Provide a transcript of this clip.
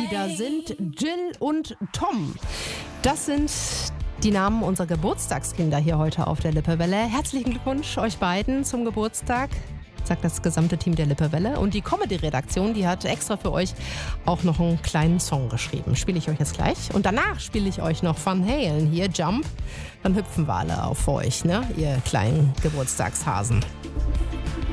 da sind Jill und Tom. Das sind die Namen unserer Geburtstagskinder hier heute auf der Lippewelle. Herzlichen Glückwunsch euch beiden zum Geburtstag, sagt das gesamte Team der Lippewelle. Und die Comedy-Redaktion, die hat extra für euch auch noch einen kleinen Song geschrieben. Spiele ich euch jetzt gleich. Und danach spiele ich euch noch Van Halen hier, Jump. Dann hüpfen wir alle auf euch, ne? Ihr kleinen Geburtstagshasen.